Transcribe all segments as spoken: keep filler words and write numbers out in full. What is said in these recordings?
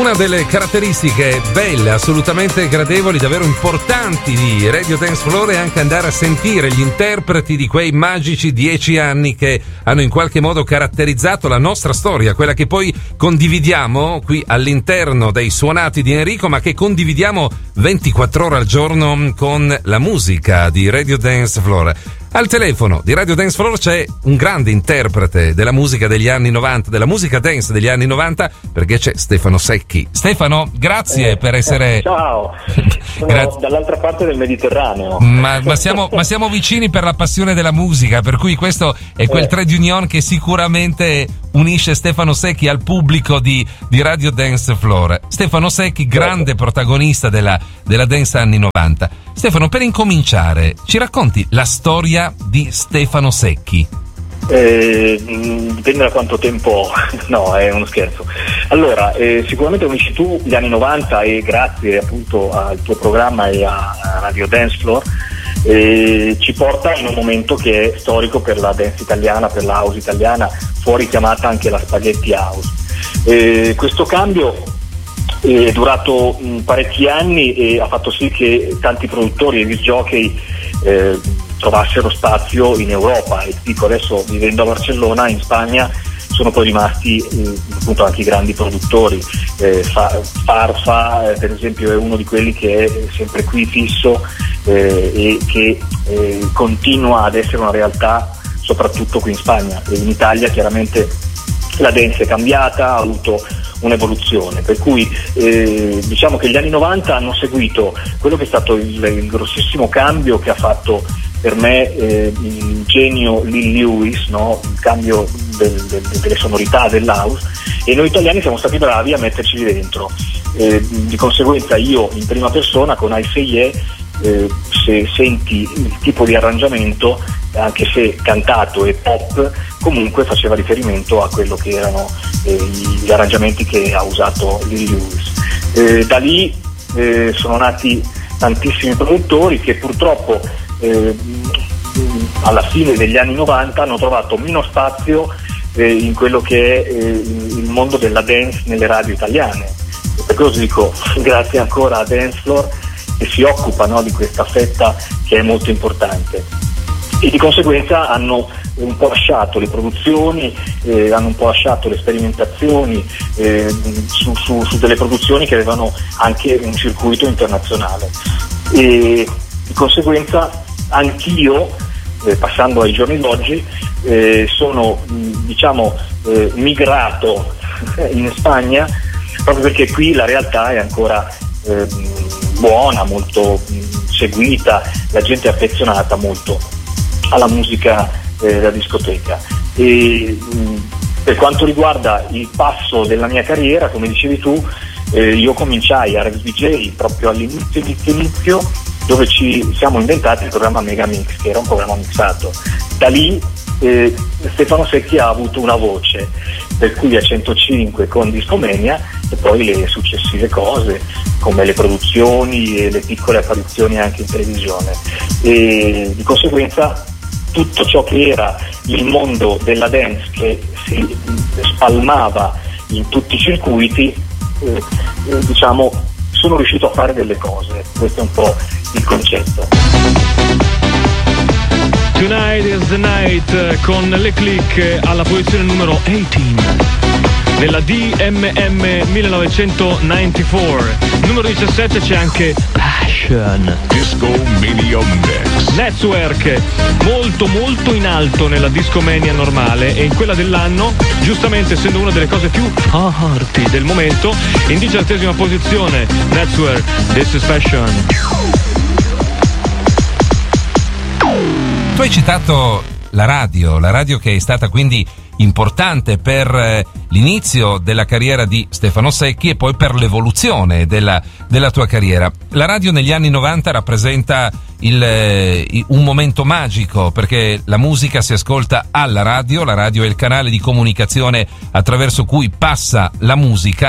Una delle caratteristiche belle, assolutamente gradevoli, davvero importanti di Radio Dance Floor è anche andare a sentire gli interpreti di quei magici dieci anni che hanno in qualche modo caratterizzato la nostra storia, quella che poi condividiamo qui all'interno dei suonati di Enrico, ma che condividiamo ventiquattro ore al giorno con la musica di Radio Dance Floor. Al telefono di Radio Dance Floor c'è un grande interprete della musica degli anni novanta, della musica dance degli anni novanta, perché c'è Stefano Secchi. Stefano, grazie eh, per essere... Ciao, sono Gra- dall'altra parte del Mediterraneo. Ma, ma, siamo, ma siamo vicini per la passione della musica, per cui questo è quel eh. trade union che sicuramente unisce Stefano Secchi al pubblico di, di Radio Dance Floor. Stefano Secchi, grande certo. protagonista della, della dance anni novanta. Stefano, per incominciare, ci racconti la storia di Stefano Secchi? Eh, dipende da quanto tempo ho. No, è uno scherzo. Allora, eh, sicuramente unisci tu gli anni novanta e grazie appunto al tuo programma e a, a Radio Dance Floor eh, ci porta in un momento che è storico per la dance italiana, per la house italiana, fuori chiamata anche la spaghetti house. Eh, questo cambio è durato mh, parecchi anni e ha fatto sì che tanti produttori e disc jockey eh, trovassero spazio in Europa, e dico adesso, vivendo a Barcellona, in Spagna sono poi rimasti eh, appunto anche i grandi produttori. eh, Farfa eh, per esempio è uno di quelli che è sempre qui fisso eh, e che eh, continua ad essere una realtà soprattutto qui in Spagna. E in Italia chiaramente la dance è cambiata, ha avuto un'evoluzione, per cui eh, diciamo che gli anni novanta hanno seguito quello che è stato il, il grossissimo cambio che ha fatto per me eh, il genio Lee Lewis, no? Il cambio del, del, delle sonorità dell'house, e noi italiani siamo stati bravi a metterci dentro. Eh, di conseguenza io in prima persona con I Say Yeah, eh, se senti il tipo di arrangiamento, anche se cantato e pop, comunque faceva riferimento a quello che erano eh, gli arrangiamenti che ha usato Lee Lewis. Eh, da lì eh, sono nati tantissimi produttori che purtroppo eh, alla fine degli anni novanta hanno trovato meno spazio eh, in quello che è eh, il mondo della dance nelle radio italiane. E per questo dico grazie ancora a Dance Floor, che si occupa, no, di questa fetta che è molto importante. E di conseguenza hanno un po' lasciato le produzioni, eh, hanno un po' lasciato le sperimentazioni eh, su, su, su delle produzioni che avevano anche un circuito internazionale. E di conseguenza anch'io, eh, passando ai giorni d'oggi, eh, sono diciamo eh, migrato in Spagna, proprio perché qui la realtà è ancora eh, buona, molto mh, seguita, la gente è affezionata molto alla musica eh, da discoteca. E mh, per quanto riguarda il passo della mia carriera, come dicevi tu, eh, io cominciai a Rex D J proprio all'inizio inizio, inizio dove ci siamo inventati il programma Megamix, che era un programma mixato. Da lì eh, Stefano Secchi ha avuto una voce, per cui a centocinque con Discomania e poi le successive cose come le produzioni e le piccole apparizioni anche in televisione, e di conseguenza tutto ciò che era il mondo della dance che si spalmava in tutti i circuiti, eh, eh, diciamo sono riuscito a fare delle cose. Questo è un po' il concetto. Tonight is the night con le click alla posizione numero diciotto nella D M M millenovecentonovantaquattro. Numero diciassette c'è anche Passion Disco Mania Mix Network, molto molto in alto nella Discomania normale, e in quella dell'anno, giustamente essendo una delle cose più forti del momento, in diciassettesima posizione Network, This is Passion. Tu hai citato la radio, la radio che è stata quindi importante per eh, l'inizio della carriera di Stefano Secchi e poi per l'evoluzione della, della tua carriera. La radio negli anni novanta rappresenta il, eh, un momento magico, perché la musica si ascolta alla radio, la radio è il canale di comunicazione attraverso cui passa la musica.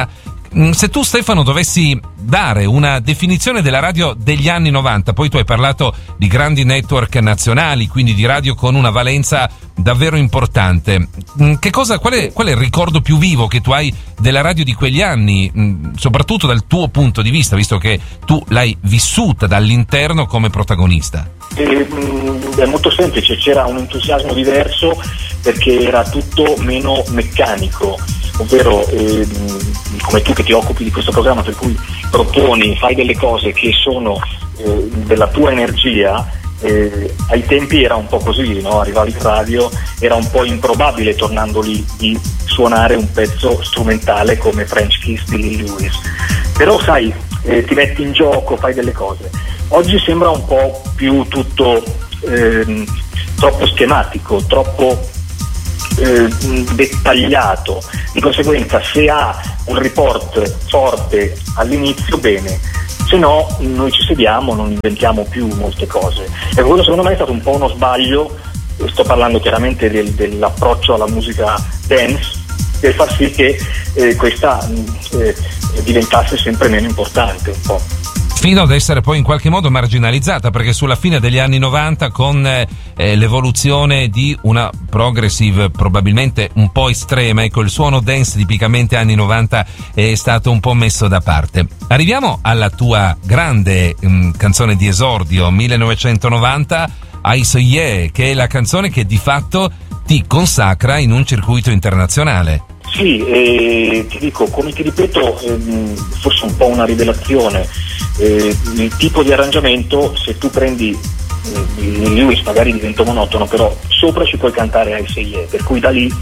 Se tu, Stefano, dovessi dare una definizione della radio degli anni novanta, poi tu hai parlato di grandi network nazionali, quindi di radio con una valenza davvero importante, che cosa, qual è, qual è il ricordo più vivo che tu hai della radio di quegli anni, soprattutto dal tuo punto di vista, visto che tu l'hai vissuta dall'interno come protagonista? Eh, è molto semplice, c'era un entusiasmo diverso perché era tutto meno meccanico, ovvero eh, come tu che ti occupi di questo programma, per cui proponi, fai delle cose che sono eh, della tua energia. Eh, ai tempi era un po' così, no? Arrivavi in radio, era un po' improbabile tornando lì di suonare un pezzo strumentale come French Kiss di Lee Lewis, però sai, eh, ti metti in gioco, fai delle cose. Oggi sembra un po' più tutto eh, troppo schematico, troppo eh, dettagliato, di conseguenza se ha un report forte all'inizio, bene, se no noi ci sediamo, non inventiamo più molte cose. E quello secondo me è stato un po' uno sbaglio, sto parlando chiaramente del, dell'approccio alla musica dance, per far sì che eh, questa eh, diventasse sempre meno importante un po'. Fino ad essere poi in qualche modo marginalizzata, perché sulla fine degli anni novanta, con eh, l'evoluzione di una progressive probabilmente un po' estrema, ecco, il suono dance tipicamente anni novanta è stato un po' messo da parte. Arriviamo alla tua grande mh, canzone di esordio, millenovecentonovanta, I So Yeah, che è la canzone che di fatto ti consacra in un circuito internazionale. Sì, eh, ti dico, come ti ripeto, ehm, forse un po' una rivelazione. Eh, il tipo di arrangiamento, se tu prendi eh, Lewis magari diventa monotono, però sopra ci puoi cantare I Say Yeah, per cui da lì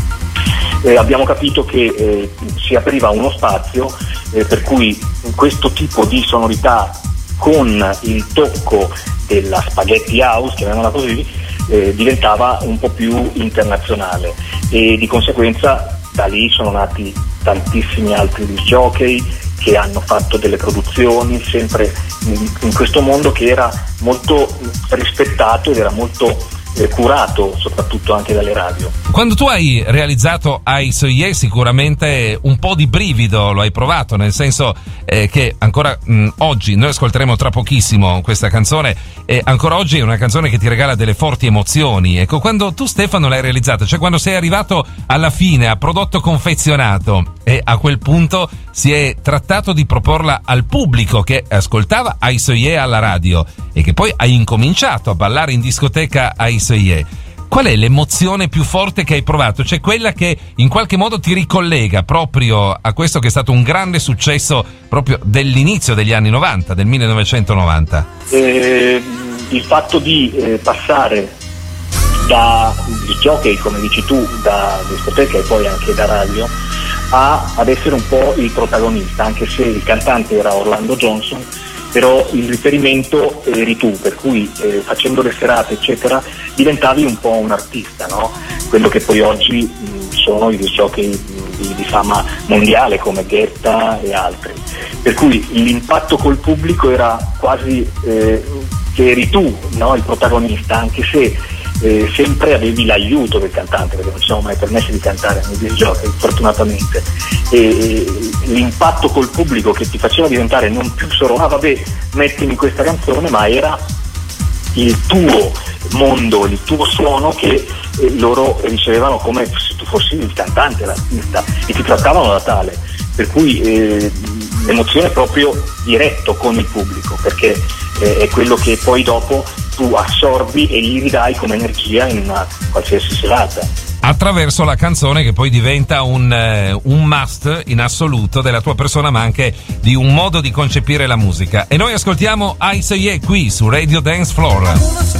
eh, abbiamo capito che eh, si apriva uno spazio eh, per cui questo tipo di sonorità con il tocco della spaghetti house, chiamiamola così, eh, diventava un po' più internazionale, e di conseguenza da lì sono nati tantissimi altri disc jockey che hanno fatto delle produzioni sempre in, in questo mondo che era molto rispettato ed era molto eh, curato, soprattutto anche dalle radio. Quando tu hai realizzato I So Yeah, sicuramente un po' di brivido lo hai provato, nel senso eh, che ancora mh, oggi, noi ascolteremo tra pochissimo questa canzone, e ancora oggi è una canzone che ti regala delle forti emozioni. Ecco, quando tu, Stefano, l'hai realizzata, cioè quando sei arrivato alla fine a prodotto confezionato, e a quel punto si è trattato di proporla al pubblico che ascoltava I So Yeah alla radio e che poi hai incominciato a ballare in discoteca I So Yeah, qual è l'emozione più forte che hai provato? Cioè quella che in qualche modo ti ricollega proprio a questo che è stato un grande successo proprio dell'inizio degli anni novanta, del millenovecentonovanta. Eh, il fatto di eh, passare da jockey, come dici tu, da discoteca e poi anche da radio, a, ad essere un po' il protagonista, anche se il cantante era Orlando Johnson, però il riferimento eri tu, per cui eh, facendo le serate eccetera diventavi un po' un artista, no? Quello che poi oggi mh, sono i jockey di, di fama mondiale come Guetta e altri, per cui l'impatto col pubblico era quasi eh, che eri tu, no? Il protagonista, anche se eh, sempre avevi l'aiuto del cantante, perché non ci siamo mai permessi di cantare nei disc jockey, fortunatamente, e, e l'impatto col pubblico che ti faceva diventare non più solo ah vabbè mettimi questa canzone, ma era il tuo mondo, il tuo suono che eh, loro ricevevano come se tu fossi il cantante, l'artista, e ti trattavano da tale, per cui eh, l'emozione è proprio diretto con il pubblico, perché eh, è quello che poi dopo tu assorbi e gli ridai come energia in una qualsiasi serata, attraverso la canzone che poi diventa un, eh, un must in assoluto della tua persona, ma anche di un modo di concepire la musica. E noi ascoltiamo I So Yeah qui su Radio Dance Floor.